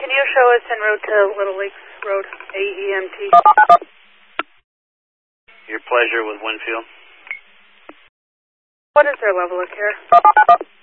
can you show us en route to Little Lakes Road, AEMT? Your pleasure with Winfield. What is their level of care?